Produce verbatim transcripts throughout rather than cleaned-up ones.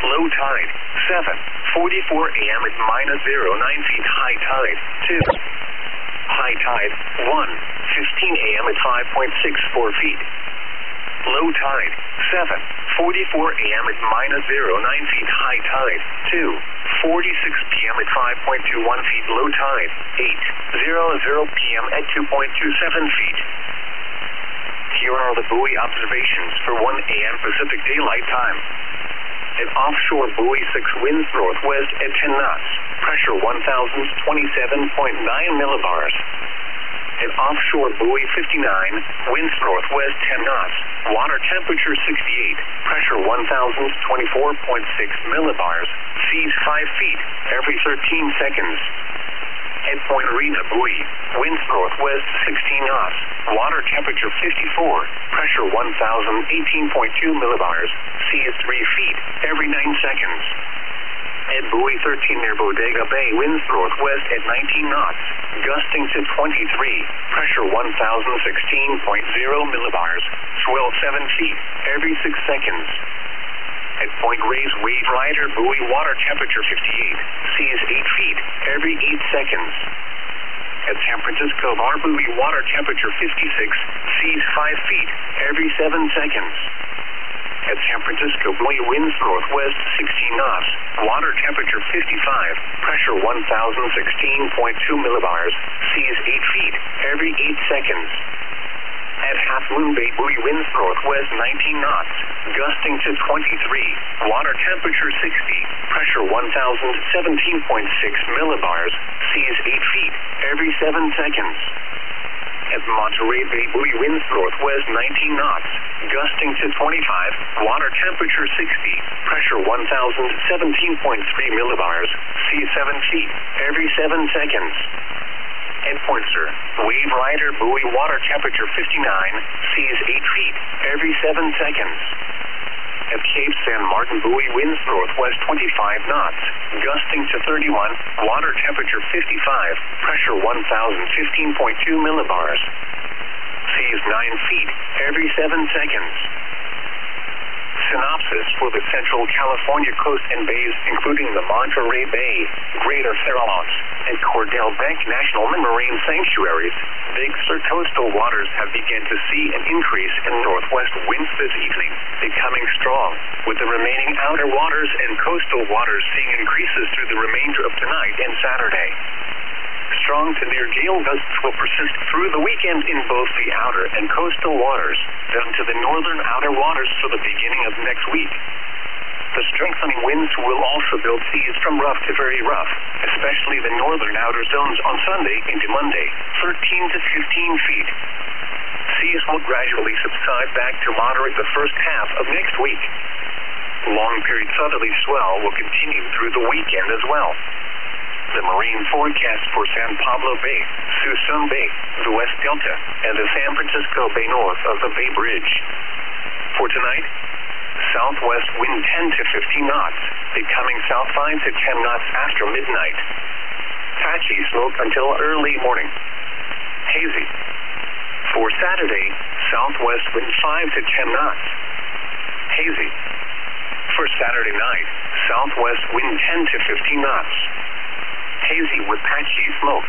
Low tide, seven forty-four a m at minus zero nine feet. High tide, two. High tide, one fifteen a m at five point six four feet. Low tide, seven forty-four a m at minus zero nine feet. High tide, two forty-six p m at five point two one feet. Low tide, eight hundred p m at two point two seven feet. Here are the buoy observations for one a m Pacific Daylight Time. At offshore buoy six, winds northwest at ten knots, pressure one thousand twenty-seven point nine millibars. At offshore buoy fifty-nine, winds northwest ten knots, water temperature sixty-eight, pressure one thousand twenty-four point six millibars, seas five feet every thirteen seconds. At Point Arena buoy, winds northwest sixteen knots, water temperature fifty-four, pressure one thousand eighteen point two millibars, seas three feet every nine seconds. At buoy thirteen near Bodega Bay, winds northwest at nineteen knots, gusting to twenty-three, pressure one thousand sixteen point zero millibars, swell seven feet every six seconds. At Point Reyes Wave Rider buoy, water temperature fifty-eight, seas eight feet every eight seconds. At San Francisco Bar buoy, water temperature fifty-six, seas five feet every seven seconds. At San Francisco buoy, winds northwest sixteen knots, water temperature fifty-five, pressure one thousand sixteen point two millibars, seas eight feet every eight seconds. At Half Moon Bay buoy, winds northwest nineteen knots, gusting to twenty-three, water temperature sixty, pressure one thousand seventeen point six millibars, seas eight feet every seven seconds. At Monterey Bay buoy, winds northwest nineteen knots, gusting to twenty-five, water temperature sixty, pressure one thousand seventeen point three millibars, seas seven feet every seven seconds. At Pointster, Wave Rider buoy, water temperature fifty-nine, seas eight feet every seven seconds. At Cape San Martin buoy, winds northwest twenty-five knots, gusting to thirty-one, water temperature fifty-five, pressure one thousand fifteen point two millibars, seas nine feet every seven seconds. Synopsis for the Central California coast and bays, including the Monterey Bay, Greater Farallones, and Cordell Bank National Marine Sanctuaries. Big Sur coastal waters have begun to see an increase in northwest winds this evening, becoming strong, with the remaining outer waters and coastal waters seeing increases through the remainder of tonight and Saturday. Strong to near gale gusts will persist through the weekend in both the outer and coastal waters, down to the northern outer waters till the beginning of next week. The strengthening winds will also build seas from rough to very rough, especially the northern outer zones on Sunday into Monday, thirteen to fifteen feet. Seas will gradually subside back to moderate the first half of next week. Long-period southerly swell will continue through the weekend as well. The marine forecast for San Pablo Bay, Suisun Bay, the West Delta, and the San Francisco Bay north of the Bay Bridge. For tonight, southwest wind ten to fifteen knots, becoming south five to ten knots after midnight. Patchy smoke until early morning. Hazy. For Saturday, southwest wind five to ten knots. Hazy. For Saturday night, southwest wind ten to fifteen knots. Hazy with patchy smoke.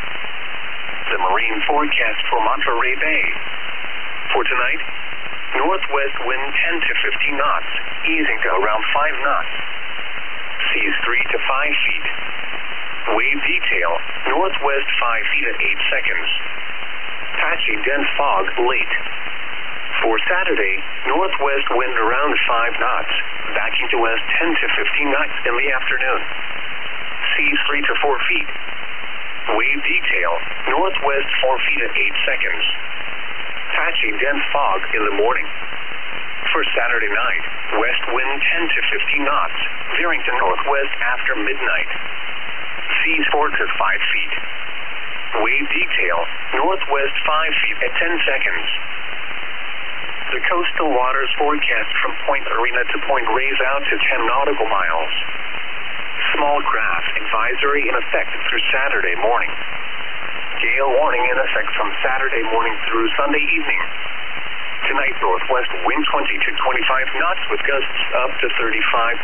The marine forecast for Monterey Bay. For tonight, northwest wind ten to fifteen knots, easing to around five knots. Seas three to five feet. Wave detail, northwest five feet at eight seconds. Patchy dense fog late. For Saturday, northwest wind around five knots, backing to west ten to fifteen knots in the afternoon. Seas three to four feet. Wave detail, northwest four feet at eight seconds. Patchy dense fog in the morning. For Saturday night, west wind ten to fifteen knots, veering to northwest after midnight. Seas four to five feet. Wave detail, northwest five feet at ten seconds. The coastal waters forecast from Point Arena to Point Reyes out to ten nautical miles. Small craft advisory in effect through Saturday morning. Gale warning in effect from Saturday morning through Sunday evening. Tonight, northwest wind twenty to twenty-five knots with gusts up to thirty-five